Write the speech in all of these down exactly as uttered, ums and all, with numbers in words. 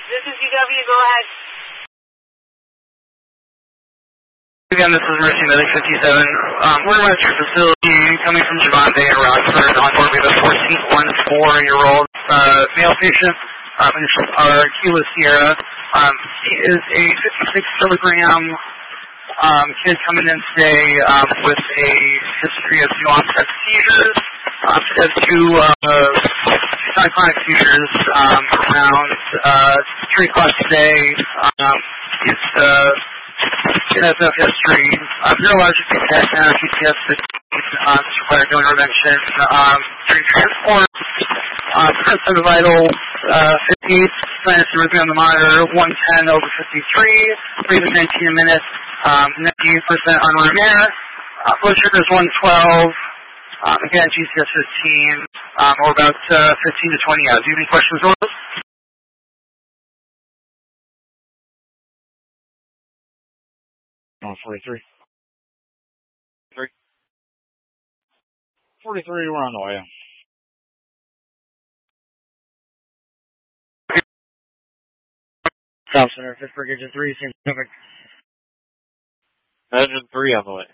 This is U W, go ahead. Again, this is Mercy Medic fifty-seven. Um, we're at your facility coming from Javante in Rockford. On board we have a fourteen-four-year-old uh, male patient. Um, initials are Kilo Sierra. Um, he is a fifty-six kilogram um, kid coming in today um, with a history of new onset seizures. Um, he has two uh, cyclonic seizures um, around uh, three o'clock today. Um, he's uh, It has no history. Uh, neurologic impact now, P T S fifteen, um, required no intervention. Um, during transport, uh, current set of vitals, uh, fifty-eight, sinus arrhythmia on the monitor, one ten over fifty-three, breathing nineteen a minute, um, ninety percent on room air. Uh, blood sugar is one twelve. Um, again, G C S fifteen, um, or about uh, fifteen to twenty hours. Do you have any questions on those? On forty-three. Three. forty-three, we're on the way. South Center, Pittsburgh, Engine three, Saint Pacific. Engine three on the way.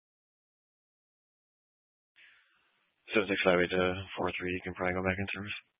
seven six five eight to four three, you can probably go back in service.